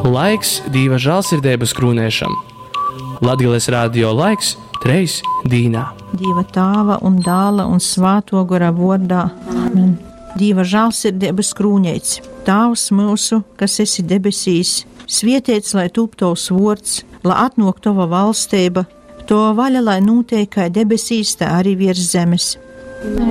Laiks Dieva žēlsirdības krūnēšam. Latgales radio laiks 3 dīnā. Dieva Tāva un Dāla un Svāto gara vārdā. Amen. Dieva žēlsirdības krūneic. Tāvs mūsu, kas esi debesīs, svietiets, lai tūp tavs vārds, lai atnāk tava valstība, to vaļa, lai notiek kā debesīs, tā arī virs zemes.